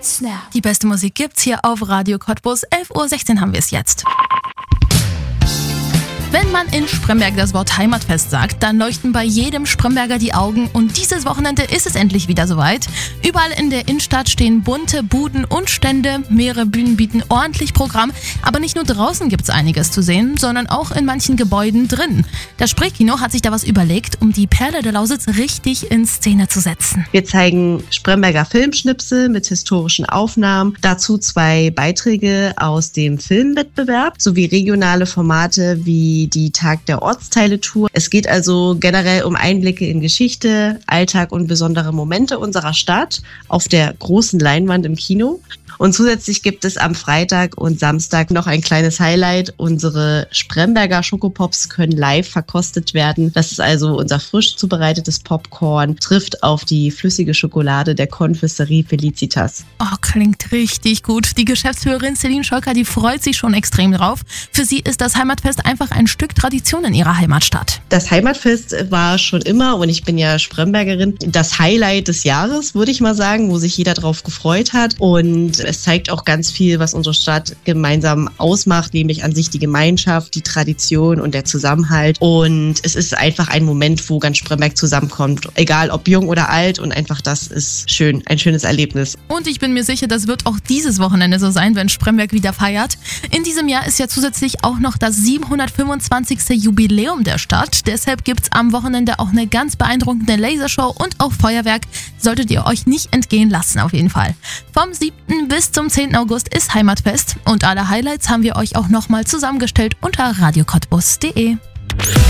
Snap. Die beste Musik gibt's hier auf Radio Cottbus. 11:16 Uhr haben wir es jetzt. Wenn man in Spremberg das Wort Heimatfest sagt, dann leuchten bei jedem Spremberger die Augen und dieses Wochenende ist es endlich wieder soweit. Überall in der Innenstadt stehen bunte Buden und Stände, mehrere Bühnen bieten ordentlich Programm, aber nicht nur draußen gibt's einiges zu sehen, sondern auch in manchen Gebäuden drin. Das Spreekino hat sich da was überlegt, um die Perle der Lausitz richtig in Szene zu setzen. Wir zeigen Spremberger Filmschnipsel mit historischen Aufnahmen, dazu 2 Beiträge aus dem Filmwettbewerb sowie regionale Formate wie die Tag der Ortsteile-Tour. Es geht also generell um Einblicke in Geschichte, Alltag und besondere Momente unserer Stadt auf der großen Leinwand im Kino. Und zusätzlich gibt es am Freitag und Samstag noch ein kleines Highlight. Unsere Spremberger Schokopops können live verkostet werden. Das ist also unser frisch zubereitetes Popcorn, trifft auf die flüssige Schokolade der Konfiserie Felicitas. Oh, klingt richtig gut. Die Geschäftsführerin Celine Scholker, die freut sich schon extrem drauf. Für sie ist das Heimatfest einfach ein Stück Tradition in ihrer Heimatstadt. Das Heimatfest war schon immer, und ich bin ja Sprembergerin, das Highlight des Jahres, würde ich mal sagen, wo sich jeder drauf gefreut hat. Und es zeigt auch ganz viel, was unsere Stadt gemeinsam ausmacht, nämlich an sich die Gemeinschaft, die Tradition und der Zusammenhalt. Und es ist einfach ein Moment, wo ganz Spremberg zusammenkommt, egal ob jung oder alt. Und einfach das ist schön, ein schönes Erlebnis. Und ich bin mir sicher, das wird auch dieses Wochenende so sein, wenn Spremberg wieder feiert. In diesem Jahr ist ja zusätzlich auch noch das 725. Jubiläum der Stadt. Deshalb gibt's am Wochenende auch eine ganz beeindruckende Lasershow und auch Feuerwerk. Solltet ihr euch nicht entgehen lassen, auf jeden Fall. Vom 7. bis zum 10. August ist Heimatfest und alle Highlights haben wir euch auch nochmal zusammengestellt unter radiocottbus.de.